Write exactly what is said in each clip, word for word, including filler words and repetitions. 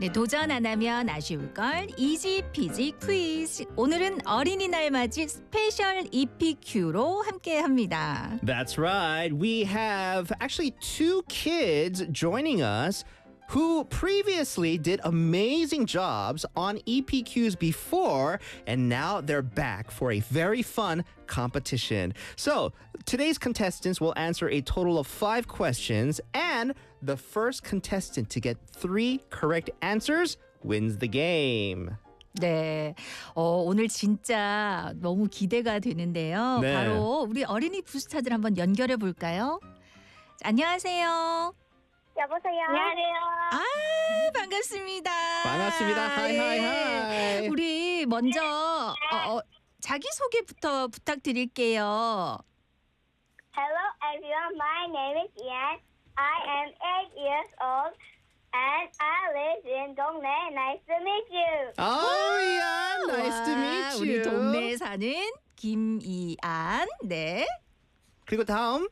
네, 도전 안 하면 아쉬울걸 이지 피지 퀴즈. 오늘은 어린이날 맞이 스페셜 이피큐로 함께합니다. That's right. We have actually two kids joining us who previously did amazing jobs on E P Qs before, and now they're back for a very fun competition. So, today's contestants will answer a total of five questions, and the first contestant to get three correct answers wins the game. 네, 어, 오늘 진짜 너무 기대가 되는데요. 네. 바로 우리 어린이 부스타들 한번 연결해 볼까요? 자, 안녕하세요. 여보세요. 안녕하세요. 아, 반갑습니다. 반갑습니다. 하이, 하이, 예. 하이. 우리 먼저 어, 어, 자기 소개부터 부탁드릴게요. Hello everyone. My name is Ian. I am eight years old and I live in 동네. Nice to meet you. Oh, yeah. Nice to 와, meet you. 우리 동네에 사는 김이안. 네. 그리고 다음.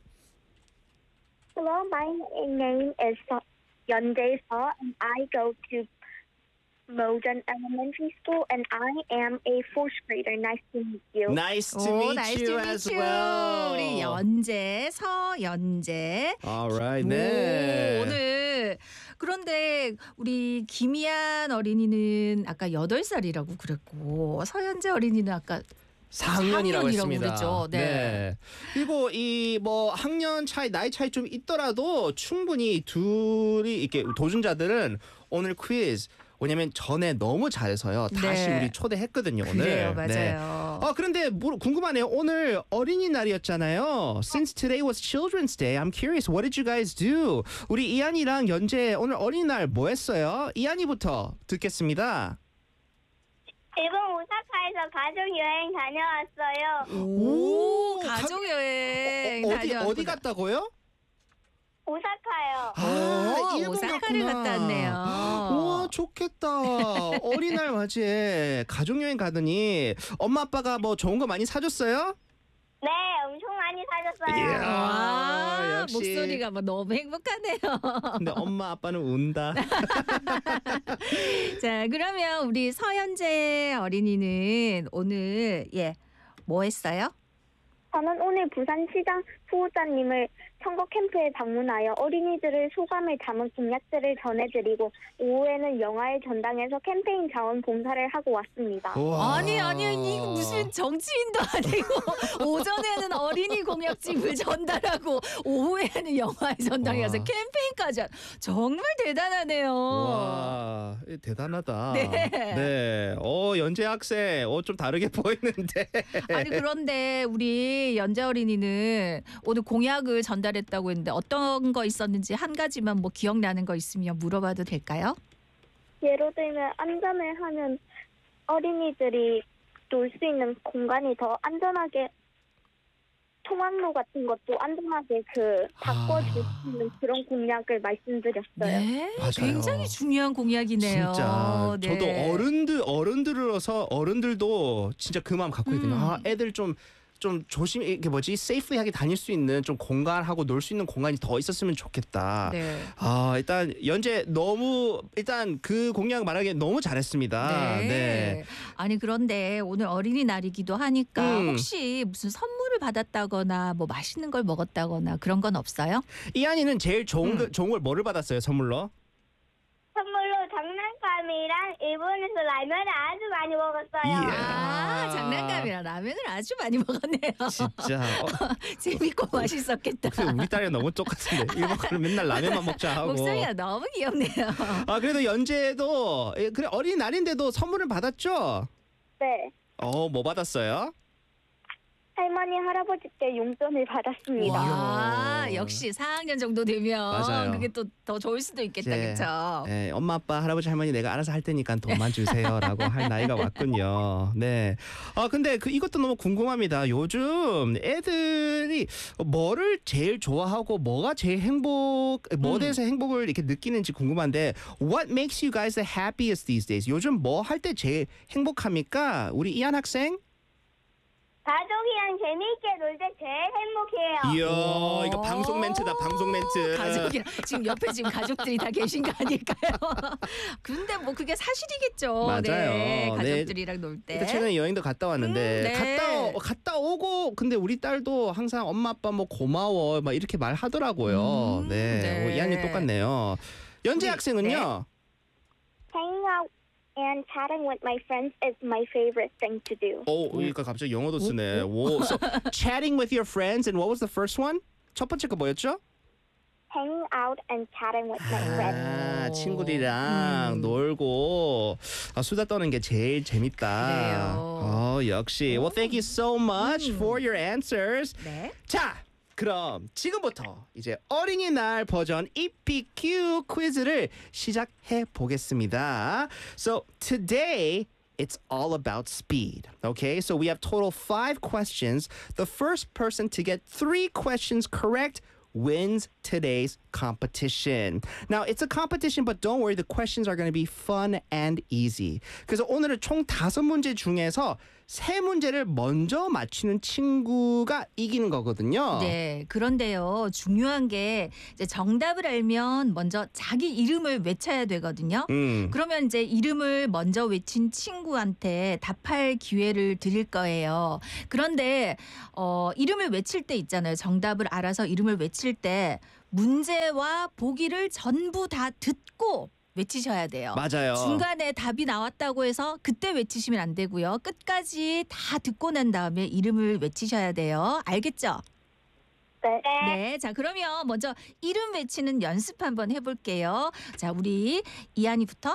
Hello, my name is Yeonjae Seo and I go to Mojan Elementary School and I am a fourth grader. Nice to meet you. Nice to 오, meet nice you to meet as you. well. 우리 연재, 서연재. Alright, 오, 네. 오늘 그런데 우리 김희안 어린이는 아까 여덟 살이라고 그랬고 서연재 어린이는 아까 사 학년이라고 사 학년이라고 했습니다. 그랬죠. 네. 그리고 이 뭐 학년 차이, 나이 차이 좀 있더라도 충분히 둘이 이렇게 도전자들은 오늘 퀴즈 왜냐면 전에 너무 잘해서요. 다시 네. 우리 초대했거든요, 오늘. 그래요, 네. 맞아요. 어, 그런데 뭐, 궁금하네요. 오늘 어린이날이었잖아요. Since today was Children's Day, I'm curious, what did you guys do? 우리 이한이랑 연재 오늘 어린이날 뭐 했어요? 이한이부터 듣겠습니다. 일본 오사카에서 가족 여행 다녀왔어요. 오, 오, 가족 여행 어, 어디 다녀왔구나. 어디 갔다고요? 오사카요. 오, 일본 오사카를 갔구나. 갔다 왔네요. 와, 좋겠다. 어린이날 맞이에 가족여행 가더니 엄마 아빠가 뭐 좋은 거 많이 사줬어요? 네, 엄청 많이 사줬어요. 이야. 와, 아, 역시. 목소리가 뭐 너무 행복하네요. 근데 엄마 아빠는 운다. 자, 그러면 우리 서연재 어린이는 오늘 예, 뭐 했어요? 저는 오늘 부산시장 후보자님을 선거 캠프에 방문하여 어린이들의 소감을 담은 공약들을 전해드리고 오후에는 영화의 전당에서 캠페인 자원 봉사를 하고 왔습니다. 우와. 아니 아니 이거 무슨 정치인도 아니고 오전에는 어린이 공약집을 전달하고 오후에는 영화의 전당에 가서 와. 캠페인까지 한- 정말 대단하네요. 와, 대단하다. 네. 네. 어, 연재 학생, 어, 좀 다르게 보이는데. 아니 그런데 우리 연재 어린이는 오늘 공약을 전달했다고 했는데 어떤 거 있었는지 한 가지만 뭐 기억나는 거 있으면 물어봐도 될까요? 예로 들면 안전을 하면 어린이들이 놀 수 있는 공간이 더 안전하게 통학로 같은 것도 안전하게 그 바꿔줄 수 있는 그런 공약을 말씀드렸어요. 네, 맞아요. 굉장히 중요한 공약이네요. 진짜 네. 저도 어른들 어른들로서 어른들도 진짜 그 마음 갖고 있거든요. 음. 아, 애들 좀 좀 조심 이게 뭐지 세이프하게 다닐 수 있는 좀 공간하고 놀 수 있는 공간이 더 있었으면 좋겠다. 네. 아 일단 연재 너무 일단 그 공약 말하기 너무 잘했습니다. 네. 네. 아니 그런데 오늘 어린이날이기도 하니까 음. 혹시 무슨 선물을 받았다거나 뭐 맛있는 걸 먹었다거나 그런 건 없어요? 이한이는 제일 좋은 음. 거, 좋은 걸 뭐를 받았어요 선물로? 선물로 장난감이랑 일본에서 라면을 아주 많이 먹었어요. 이야. 아, 장난감이랑 라면을 아주 많이 먹었네요. 진짜 어, 재밌고 맛있었겠다. 근데 우리 딸이랑 너무 똑같은데 일본 가면 맨날 라면만 먹자 하고. 목소리가 너무 귀엽네요. 아 그래도 연재도 예, 그래 어린이날인데도 선물을 받았죠? 네. 어 뭐 받았어요? 할머니 할아버지께 용돈을 받았습니다. 와, 이야. 역시 사 학년 정도 되면 맞아요. 그게 또 더 좋을 수도 있겠다, 이제, 그렇죠? 예, 엄마 아빠 할아버지 할머니 내가 알아서 할 테니까 돈만 주세요라고 할 나이가 왔군요. 네. 아 근데 그 이것도 너무 궁금합니다. 요즘 애들이 뭐를 제일 좋아하고 뭐가 제일 행복 뭐에 음. 대해서 행복을 이렇게 느끼는지 궁금한데 What makes you guys the happiest these days? 요즘 뭐 할 때 제일 행복합니까? 우리 이한 학생? 가족이랑 재미있게 놀 때 제일 행복해요. 이야, 이거 방송 멘트다, 방송 멘트. 가족이랑 지금 옆에 지금 가족들이 다 계신 거 아닐까요? 근데 뭐 그게 사실이겠죠. 맞아요. 네, 네. 가족들이랑 놀 때. 그러니까 최근에 여행도 갔다 왔는데 음, 네. 갔다 오- 갔다 오고 근데 우리 딸도 항상 엄마 아빠 뭐 고마워 막 이렇게 말하더라고요. 음, 네, 네. 오, 이한이 똑같네요. 연재 우리- 학생은요. Hanging out and chatting with my friends is my favorite thing to do. 오, 그러니까 갑자기 영어도 쓰네. 오, so chatting with your friends and what was the first one? 첫 번째 거 뭐였죠? Hanging out and chatting with my friends. 아, 오. 친구들이랑 음. 놀고 아, 수다 떠는 게 제일 재밌다. 그래요. 어, 역시. Well, thank you so much 음. for your answers. 네. 자, 그럼 지금부터 이제 어린이날 버전 이피큐 퀴즈를 시작해 보겠습니다. So today it's all about speed. Okay, so we have total five questions. The first person to get three questions correct wins today's competition. Now, it's a competition, but don't worry, the questions are going to be fun and easy. 그래서 오늘은 총 다섯 문제 중에서 세 문제를 먼저 맞히는 친구가 이기는 거거든요. 네, 그런데요. 중요한 게 이제 정답을 알면 먼저 자기 이름을 외쳐야 되거든요. 음. 그러면 이제 이름을 먼저 외친 친구한테 답할 기회를 드릴 거예요. 그런데 어, 이름을 외칠 때 있잖아요. 정답을 알아서 이름을 외칠 때 문제와 보기를 전부 다 듣고 외치셔야 돼요. 맞아요. 중간에 답이 나왔다고 해서 그때 외치시면 안 되고요. 끝까지 다 듣고 난 다음에 이름을 외치셔야 돼요. 알겠죠? 네. 네. 자, 그러면 먼저 이름 외치는 연습 한번 해볼게요. 자, 우리 이한이부터.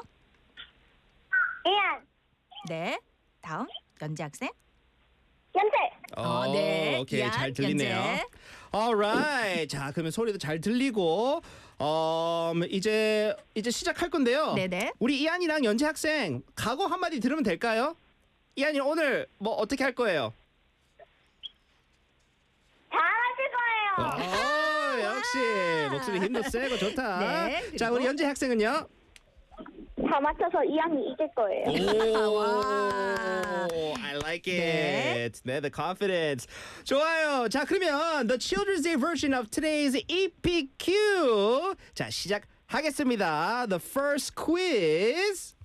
이안, 네. 다음 연재 학생. 연재. 어, 네. 오케이. 이한, 잘 들리네요. 연재. Alright. 자, 그러면 소리도 잘 들리고 어, 이제 이제 시작할 건데요. 네네. 우리 이한이랑 연재 학생 각오 한마디 들으면 될까요? 이한이 오늘 뭐 어떻게 할 거예요? 잘하실 거예요. 어, 역시 목소리 힘도 세고 좋다. 네, 자, 그리고? 우리 연재 학생은요? 다 맞춰서 이안이 이길 거예요. 오, 와. I like 네. it. 네, the confidence. 좋아요. 자, 그러면 the Children's Day version of today's 이피큐. 자, 시작하겠습니다. The first quiz.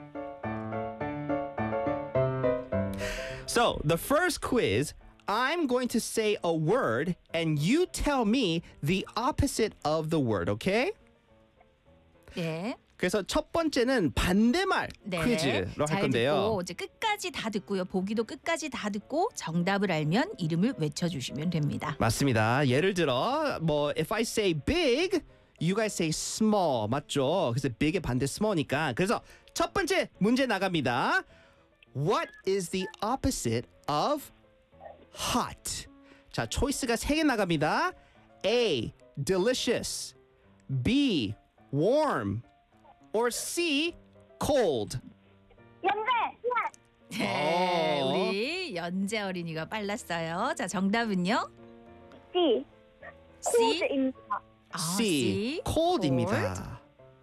So, the first quiz, I'm going to say a word and you tell me the opposite of the word, okay? 네. 그래서 첫 번째는 반대말 네. 퀴즈로 할 잘 건데요. 듣고 이제 끝까지 다 듣고요. 보기도 끝까지 다 듣고 정답을 알면 이름을 외쳐주시면 됩니다. 맞습니다. 예를 들어 뭐 if I say big, you guys say small. 맞죠? 그래서 big의 반대 small니까. 그래서 첫 번째 문제 나갑니다. What is the opposite of hot? 자, 초이스가 세 개 나갑니다. A. delicious. B. warm. Or C. cold. 연재. 이안. 네, 어. 우리 연재 어린이가 빨랐어요. 자, 정답은요? C. C. 코드입니다. 아, C. cold입니다.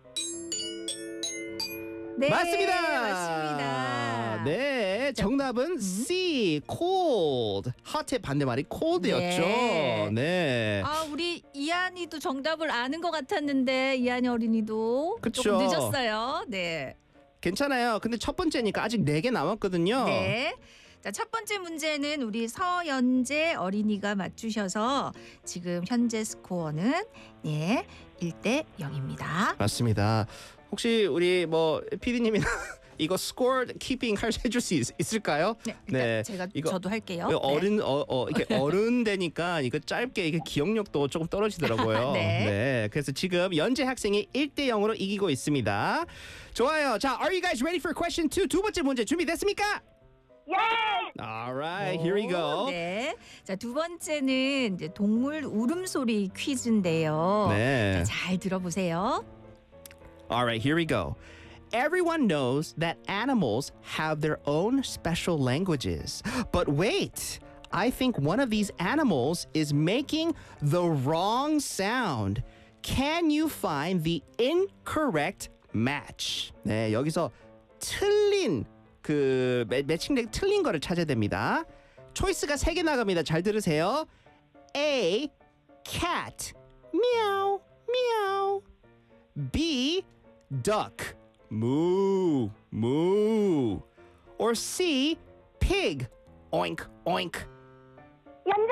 네, 맞습니다. 맞습니다. 네, 자, 정답은 음. C, cold. hot의 반대말이 cold였죠. 네. 네. 아, 우리 이한이도 정답을 아는 것 같았는데 이한이 어린이도 그쵸. 조금 늦었어요. 네. 괜찮아요. 근데 첫 번째니까 아직 네 개 남았거든요. 네. 자, 첫 번째 문제는 우리 서연재 어린이가 맞추셔서 지금 현재 스코어는 예, 일 대 영입니다. 맞습니다. 혹시 우리 뭐 피디님이나 이거 스코어 키핑 할 해줄 수 있, 있을까요? 네, 일단 네, 제가 이거 저도 할게요. 이거 어른 어, 어 이렇게 어른 되니까 이거 짧게 이게 기억력도 조금 떨어지더라고요. 네. 그래서 지금 연재 학생이 일 대 영으로 이기고 있습니다. 좋아요. 자, are you guys ready for question two? 두 번째 문제 준비됐습니까? 예. Alright, here we 오, go. 네. 자, 두 번째는 이제 동물 울음소리 퀴즈인데요. 네. 자, 잘 들어보세요. Alright, here we go. Everyone knows that animals have their own special languages. But wait, I think one of these animals is making the wrong sound. Can you find the incorrect match? 네, 여기서 틀린 그 매, 매칭되게 틀린 거를 찾아야 됩니다. 초이스가 세 개 나갑니다. 잘 들으세요. A. cat. meow meow. B. duck. moo moo. Or C. pig. oink oink. 연재.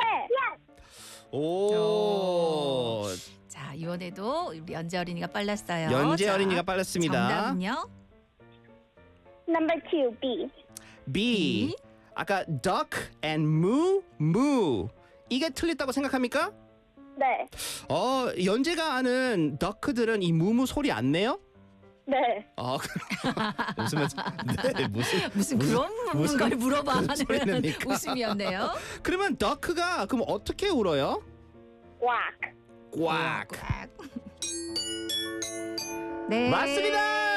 오. 자, 이번에도 우리 연재 어린이가 빨랐어요. 연재 자, 어린이가 빨랐습니다. 정답은요? Number two, B. B. B. 아까 duck and moo moo. 이게 틀렸다고 생각합니까? 네. 어, 연재가 아는 duck들은 이 무무 소리 안 내요? 네. 아, 웃으면서 네, 무슨 무슨 그런 무슨 걸 물어봐 그런 소리 하는 냅니까? 웃음이었네요. 그러면 duck가 그럼 어떻게 울어요? Quack. 꽉. 꽉. 네. 맞습니다.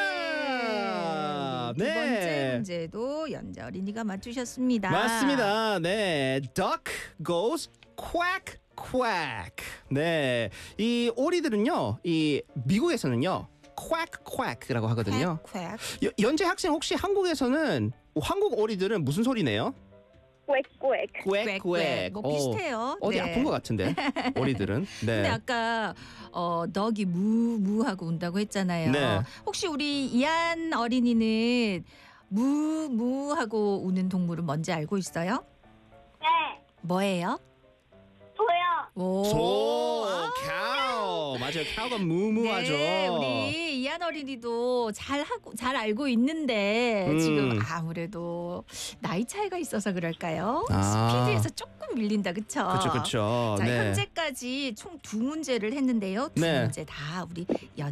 두 번째 네. 문제도 연재 어린이가 맞추셨습니다. 맞습니다. 네. duck goes quack quack. 네. 이 오리들은요. 이 미국에서는요. quack quack라고 하거든요. 콱, 콱. 여- 연재 학생 혹시 한국에서는 한국 오리들은 무슨 소리 내요? Quack, quack. quack quack. 뭐 어, 비슷해요. 어디 네. 아픈 것 같은데 오리들은. 네. 근데 아까 어, 덕이 무무하고 운다고 했잖아요. 네. 혹시 우리 이한 어린이는 무무하고 우는 동물은 뭔지 알고 있어요? 네. 뭐예요? 소요. 오. 소, 아, cow. 맞아요. cow가 무무하죠. 네, 우리 이한 어린이도 잘 하고 잘 알고 있는데 음. 지금 아무래도 나이 차이가 있어서 그럴까요? 아. 스피드에서 조금 밀린다, 그쵸? 그렇죠, 그렇죠. 자, 네. 현재까지 총 두 문제를 했는데요. 두 네. 문제 다 우리 연